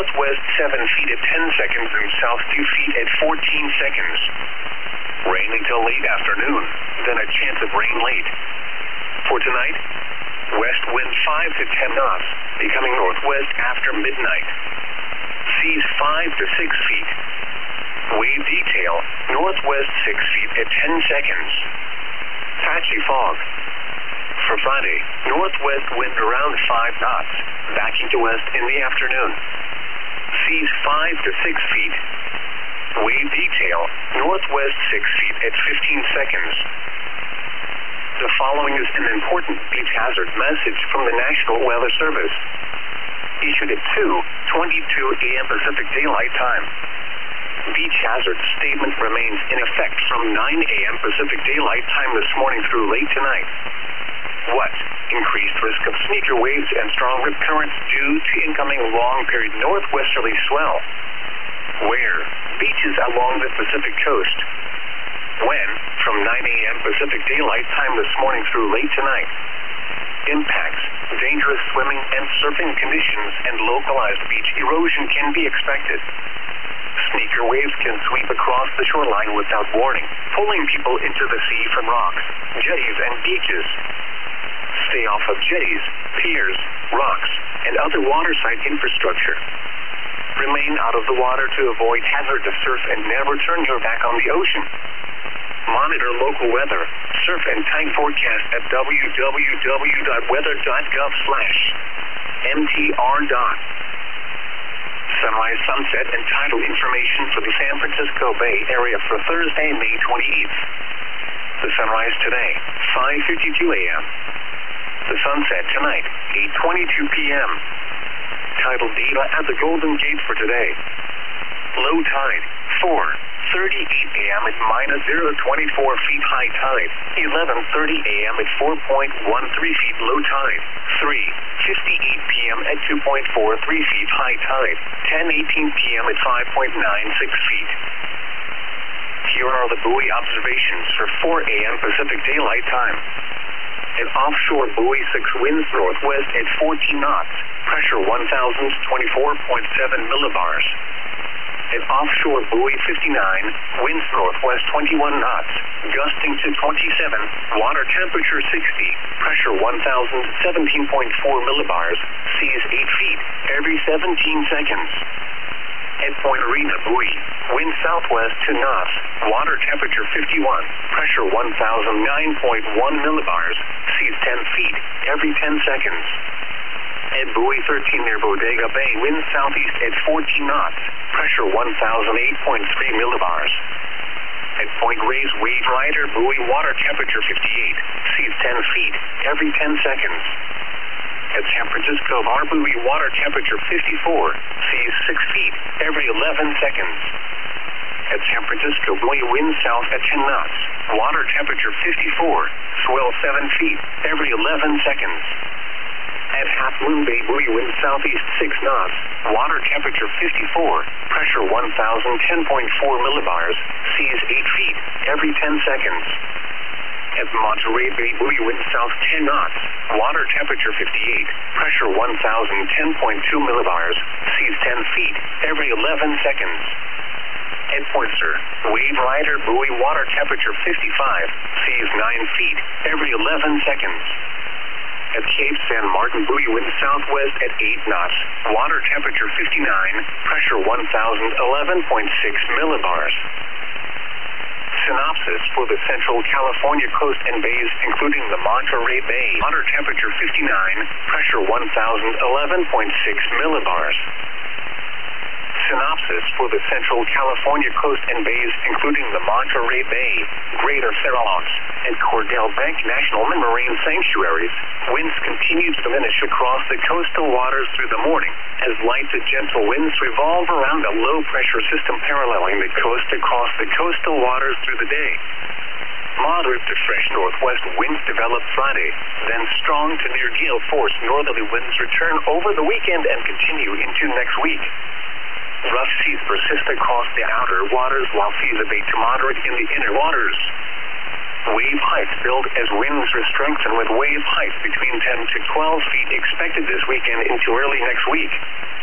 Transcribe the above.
northwest 7 feet at 10 seconds and south 2 feet at 14 seconds. Rain until late afternoon, then a chance of rain late. For tonight, west wind 5 to 10 knots, becoming northwest after midnight. Seas 5 to 6 feet. Wave detail, northwest 6 feet at 10 seconds. Patchy fog. For Friday, northwest wind around 5 knots, backing to west in the afternoon. Seas 5 to 6 feet. Wave detail, northwest 6 feet at 15 seconds. The following is an important beach hazard message from the National Weather Service. Issued at 2:22 a.m. Pacific Daylight Time. Beach hazard statement remains in effect from 9 a.m. Pacific Daylight Time this morning through late tonight. What? Increased risk of sneaker waves and strong rip currents due to incoming long-period northwesterly swell. Where? Beaches along the Pacific coast. When? From 9 a.m. Pacific Daylight Time this morning through late tonight. Impacts. Dangerous swimming and surfing conditions and localized beach erosion can be expected. Sneaker waves can sweep across the shoreline without warning, pulling people into the sea from rocks, jetties, and beaches. Stay off of jetties, piers, rocks, and other waterside infrastructure. Remain out of the water to avoid hazardous surf and never turn your back on the ocean. Monitor local weather, surf and tide forecast at www.weather.gov/mtr. Sunrise, sunset, and tidal information for the San Francisco Bay Area for Thursday, May 28th. The sunrise today, 5:52 a.m. The sunset tonight, 8:22 p.m. Tidal data at the Golden Gate for today. Low tide, 4:38 a.m. at -0.24 feet high tide, 11:30 a.m. at 4.13 feet low tide, 3:58 p.m. at 2.43 feet high tide, 10:18 p.m. at 5.96 feet. Here are the buoy observations for 4 a.m. Pacific Daylight Time. An offshore buoy 6 winds northwest at 14 knots, pressure 1,024.7 millibars. An offshore buoy 59, winds northwest 21 knots, gusting to 27, water temperature 60, pressure 1,017.4 millibars, seas 8 feet every 17 seconds. At Point Arena buoy, wind southwest 2 knots, water temperature 51, pressure 1,009.1 millibars, seas 10 feet every 10 seconds. At buoy 13 near Bodega Bay, wind southeast at 14 knots, pressure 1,008.3 millibars. At Point Reyes Wave Rider buoy, water temperature 58, seas 10 feet every 10 seconds. At San Francisco Bar buoy, water temperature 54, seas 6 feet every 11 seconds. At San Francisco buoy, wind south at 10 knots, water temperature 54, swell 7 feet every 11 seconds. At Half Moon Bay buoy, wind southeast 6 knots, water temperature 54, pressure 1,010.4 millibars, seas 8 feet every 10 seconds. At Monterey Bay buoy, wind south 10 knots, water temperature 58, pressure 1,010.2 millibars, seas 10 feet every 11 seconds. At Pointer, Wave Rider buoy, water temperature 55, seas 9 feet every 11 seconds. At Cape San Martin buoy, wind southwest at 8 knots, water temperature 59, pressure 1,011.6 millibars. Synopsis for the Central California coast and bays, including the Monterey Bay, water temperature 59, pressure 1,011.6 millibars. Synopsis for the Central California coast and bays, including the Monterey Bay, Greater Fair Oaks, and Cordell Bank National Marine Sanctuaries. Winds continue to diminish across the coastal waters through the morning, as light to gentle winds revolve around a low-pressure system paralleling the coast across the coastal waters through the day. Moderate to fresh northwest winds develop Friday, then strong to near gale force northerly winds return over the weekend and continue into next week. Rough seas persist across the outer waters while seas abate to moderate in the inner waters. Wave heights build as winds strengthen with wave heights between 10 to 12 feet expected this weekend into early next week.